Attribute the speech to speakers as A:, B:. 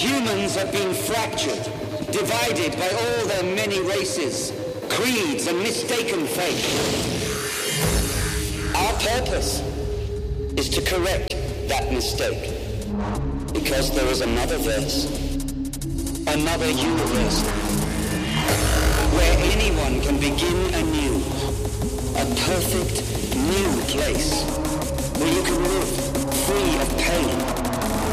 A: Humans have been fractured, divided by all their many races, creeds, and mistaken faith. Our purpose is to correct that mistake, because there is another verse, another universe, where anyone can begin anew, a perfect new place, where you can live free of pain,